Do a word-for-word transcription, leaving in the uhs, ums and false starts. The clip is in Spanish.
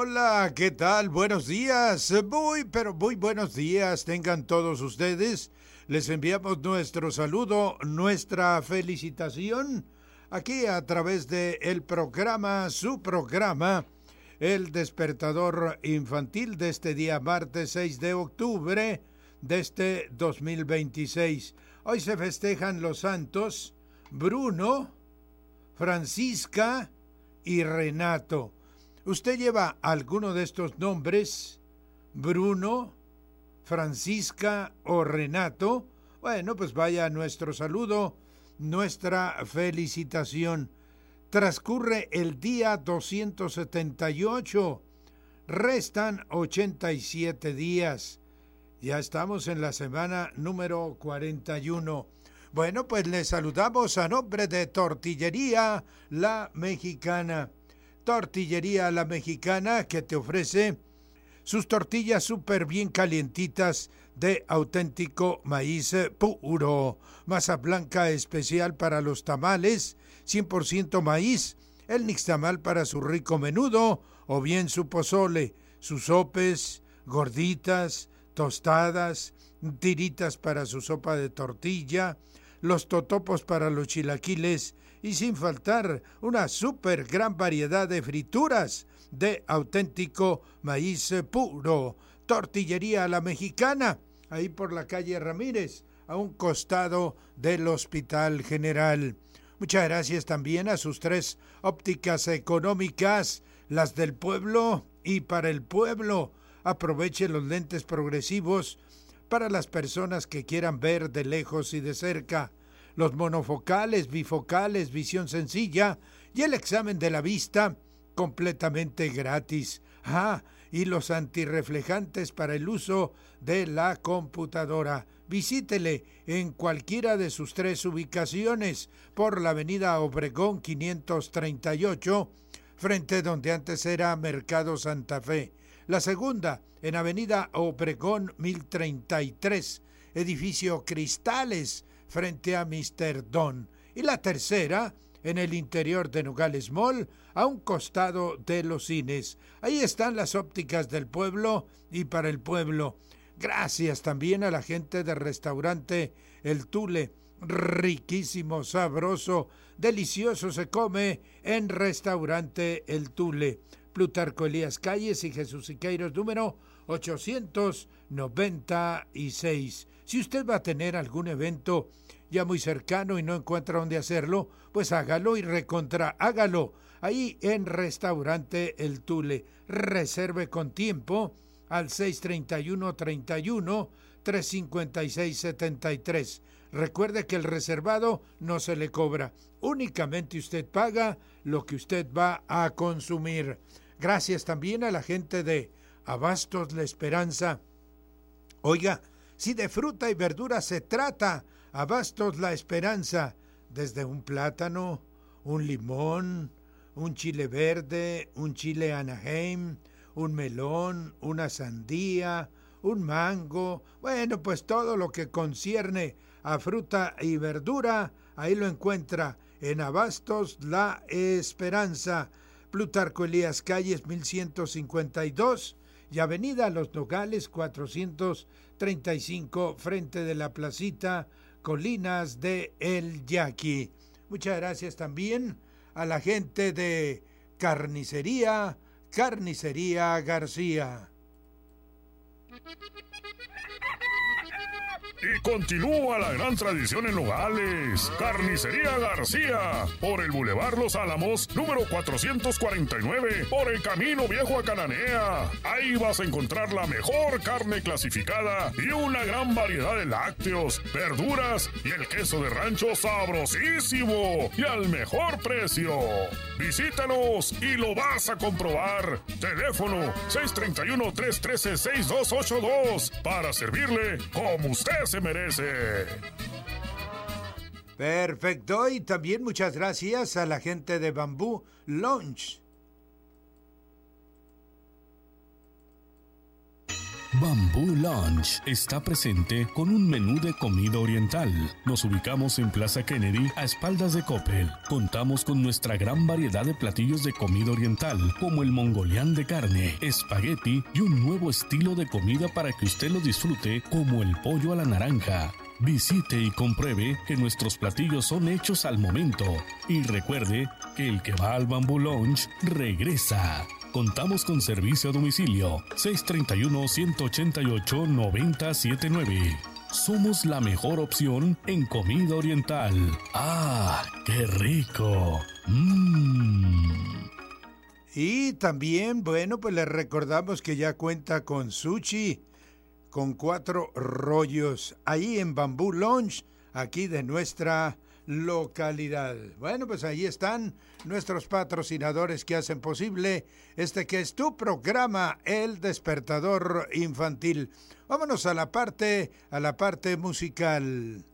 hola, ¿qué tal? Buenos días, muy, pero muy buenos días tengan todos ustedes. Les enviamos nuestro saludo, nuestra felicitación, aquí a través de el programa, su programa, El Despertador Infantil de este día martes seis de octubre de este dos mil veintiséis. Hoy se festejan los santos Bruno, Francisca y Renato. ¿Usted lleva alguno de estos nombres? Bruno, Francisca o Renato. Bueno, pues vaya nuestro saludo, nuestra felicitación. Transcurre el día doscientos setenta y ocho. Restan ochenta y siete días. Ya estamos en la semana número cuarenta y uno. Bueno, pues les saludamos a nombre de Tortillería La Mexicana. Tortillería La Mexicana, que te ofrece sus tortillas súper bien calientitas de auténtico maíz puro. Masa blanca especial para los tamales, cien por ciento maíz. El nixtamal para su rico menudo o bien su pozole. Sus sopes, gorditas, tostadas, tiritas para su sopa de tortilla. Los totopos para los chilaquiles. Y sin faltar una súper gran variedad de frituras de auténtico maíz puro. Tortillería La Mexicana, ahí por la calle Ramírez, a un costado del Hospital General. Muchas gracias también a sus tres ópticas económicas, las del pueblo y para el pueblo. Aproveche los lentes progresivos para las personas que quieran ver de lejos y de cerca. Los monofocales, bifocales, visión sencilla y el examen de la vista completamente gratis. Ah, y los antirreflejantes para el uso de la computadora. Visítele en cualquiera de sus tres ubicaciones por la avenida Obregón quinientos treinta y ocho, frente donde antes era Mercado Santa Fe. La segunda en avenida Obregón mil treinta y tres, edificio Cristales, frente a mister Don. Y la tercera, en el interior de Nogales Mall, a un costado de los cines. Ahí están las ópticas del pueblo y para el pueblo. Gracias también a la gente del restaurante El Tule. Riquísimo, sabroso, delicioso se come en restaurante El Tule. Plutarco Elías Calles y Jesús Siqueiros, número ochocientos noventa y seis. Si usted va a tener algún evento ya muy cercano y no encuentra dónde hacerlo, pues hágalo y recontra hágalo ahí en Restaurante El Tule. Reserve con tiempo al seis treinta y uno, treinta y uno, trescientos cincuenta y seis, setenta y tres. Recuerde que el reservado no se le cobra, únicamente usted paga lo que usted va a consumir. Gracias también a la gente de Abastos La Esperanza. Oiga, si de fruta y verdura se trata, Abastos La Esperanza, desde un plátano, un limón, un chile verde, un chile Anaheim, un melón, una sandía, un mango, bueno, pues todo lo que concierne a fruta y verdura, ahí lo encuentra en Abastos La Esperanza, Plutarco Elías Calles mil ciento cincuenta y dos y Avenida Los Nogales cuatrocientos treinta y cinco, frente de la placita Colinas de El Yaqui. Muchas gracias también a la gente de Carnicería, Carnicería García. Y continúa la gran tradición en Nogales. Carnicería García, por el Boulevard Los Álamos, número cuatrocientos cuarenta y nueve, por el Camino Viejo a Cananea. Ahí vas a encontrar la mejor carne clasificada y una gran variedad de lácteos, verduras y el queso de rancho sabrosísimo y al mejor precio. Visítanos y lo vas a comprobar. Teléfono seis treinta y uno, tres trece, sesenta y dos ochenta y dos para servirle como usted se merece. Perfecto, y también muchas gracias a la gente de Bambú Lounge. Bamboo Lunch está presente con un menú de comida oriental. Nos ubicamos en Plaza Kennedy, a espaldas de Coppel. Contamos con nuestra gran variedad de platillos de comida oriental, como el mongolián de carne, espagueti y un nuevo estilo de comida para que usted lo disfrute, como el pollo a la naranja. Visite y compruebe que nuestros platillos son hechos al momento. Y recuerde que el que va al Bamboo Lunch regresa. Contamos con servicio a domicilio seis tres uno, uno ocho ocho, nueve cero siete nueve. Somos la mejor opción en comida oriental. ¡Ah, qué rico! ¡Mmm! Y también, bueno, pues les recordamos que ya cuenta con sushi, con cuatro rollos, ahí en Bamboo Lunch, aquí de nuestra localidad. Bueno, pues ahí están nuestros patrocinadores que hacen posible este que es tu programa, El Despertador Infantil. Vámonos a la parte, a la parte musical.